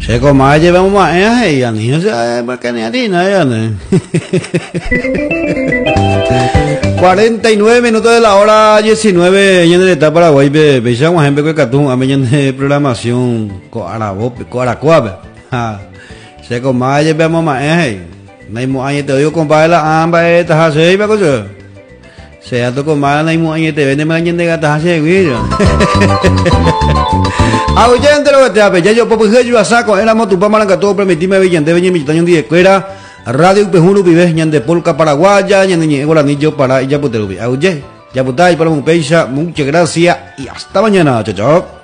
Se coma llevamos más y a niños porque ni a ti no 49 minutos de la hora 19 en el estado Paraguay veíamos ejemplo que catún a de programación coaracuabe se coma llevamos más nay mo año te digo compadre la amba esta hace ba cosa sea to coma nay mo año te vende más de gata hace güiro oyente lo que te ape ya yo pues yo saco era motu pa malanga todo permitirme villante veñe mi tañón de escuela radio pejulu vives ñande polka paraguaya ñande ñego la niño para ya puterubi oye ya putai para un peisa muchas gracias y hasta mañana chao chao.